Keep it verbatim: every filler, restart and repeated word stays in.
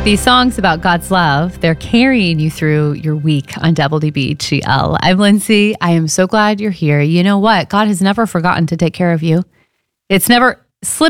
These songs about God's love, they're carrying you through your week on W D B G L. I'm Lindsay. I am so glad you're here. You know what? God has never forgotten to take care of you. It's never slipped